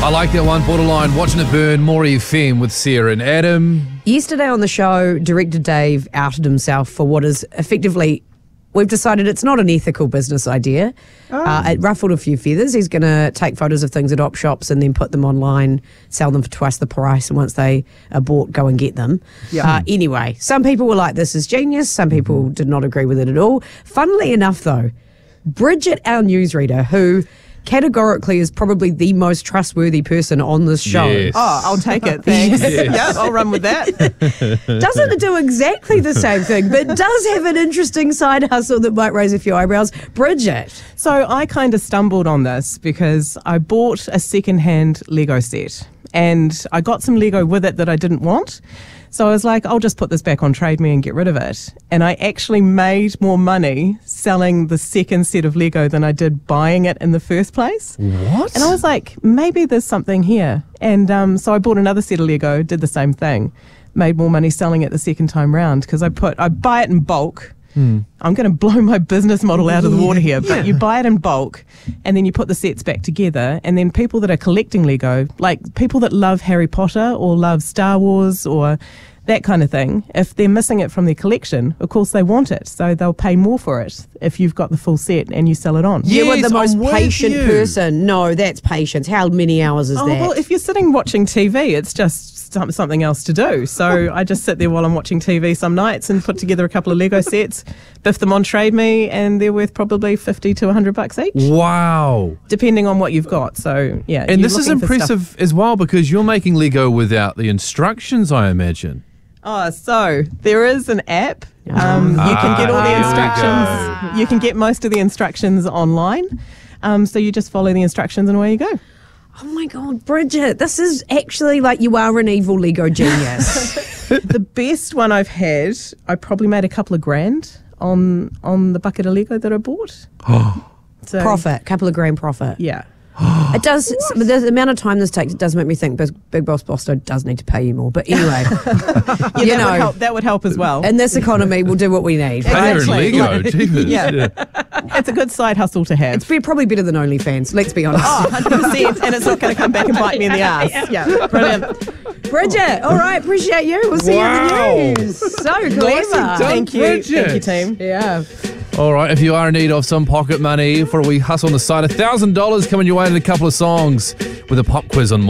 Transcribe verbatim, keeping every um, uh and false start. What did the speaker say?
I like that one, Borderline, Watching It Burn, More F M with Sarah and Adam. Yesterday on the show, director Dave outed himself for what is effectively, we've decided it's not an ethical business idea. Oh. Uh, it ruffled a few feathers. He's going to take photos of things at op shops and then put them online, sell them for twice the price, and once they are bought, go and get them. Yep. Uh, anyway, some people were like, this is genius. Some people did not agree with it at all. Funnily enough, though, Bridget, our newsreader, who categorically is probably the most trustworthy person on this show. Yes. Oh, I'll take it. Thanks. Yes. Yeah, I'll run with that. Doesn't do exactly the same thing, but does have an interesting side hustle that might raise a few eyebrows. Bridget. So I kind of stumbled on this because I bought a second-hand Lego set and I got some Lego with it that I didn't want. So I was like, I'll just put this back on Trade Me and get rid of it. And I actually made more money selling the second set of Lego than I did buying it in the first place. What? And I was like, maybe there's something here. And um, so I bought another set of Lego, did the same thing, made more money selling it the second time round because I put, I buy it in bulk. Hmm. I'm going to blow my business model out of the water here, but you buy it in bulk and then you put the sets back together, and then people that are collecting Lego, like people that love Harry Potter or love Star Wars or that kind of thing, if they're missing it from their collection, of course they want it, so they'll pay more for it if you've got the full set and you sell it on. You Yes, were the most I'm with patient you. person. No, that's patience. How many hours is Oh, that? well, if you're sitting watching T V, it's just some, something else to do. So I just sit there while I'm watching T V some nights and put together a couple of Lego sets, biff them on Trade Me, and they're worth probably fifty to one hundred bucks each. Wow. Depending on what you've got. So, yeah. And you're this is looking for impressive stuff. as well because you're making Lego without the instructions, I imagine. Oh, so there is an app. Um, you can get all the Ah, instructions. You can get most of the instructions online. Um, so you just follow the instructions and away you go. Oh my God, Bridget, this is actually like you are an evil Lego genius. The best one I've had, I probably made a couple of grand on on the bucket of Lego that I bought. So, Profit, couple of grand profit. Yeah. It does, the amount of time this takes, it does make me think Big, Big Boss Bosto does need to pay you more. But anyway, Yeah, you that, know, would help, that would help as well. in this economy, we'll do what we need. Hey, they're in Exactly. Lego, jeepers. Yeah. It's a good side hustle to have. It's be- probably better than OnlyFans, let's be honest. Oh, one hundred percent, and it's not going to come back and bite me in the ass. Yeah, brilliant. Bridget, all right, appreciate you. We'll see Wow. you in the news. So clever. done. Thank you. Bridget. Thank you, team. Yeah. All right, if you are in need of some pocket money for a wee hustle on the side, one thousand dollars coming your way in a couple of songs with a pop quiz on